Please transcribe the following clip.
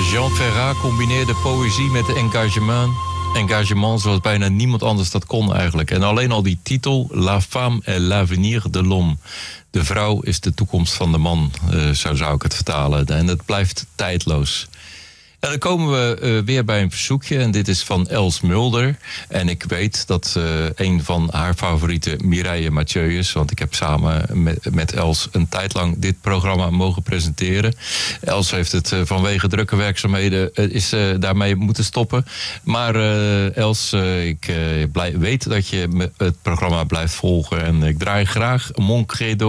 Jean Ferrat combineerde poëzie met engagement. Engagement zoals bijna niemand anders dat kon eigenlijk. En alleen al die titel, La femme est l'avenir de l'homme. De vrouw is de toekomst van de man, zo zou ik het vertalen. En het blijft tijdloos. En dan komen we weer bij een verzoekje. En dit is van Els Mulder. En ik weet dat een van haar favorieten Mireille Mathieu is. Want ik heb samen met Els een tijd lang dit programma mogen presenteren. Els heeft het vanwege drukke werkzaamheden daarmee moeten stoppen. Maar Els, ik weet dat je het programma blijft volgen. En ik draai graag Mon Credo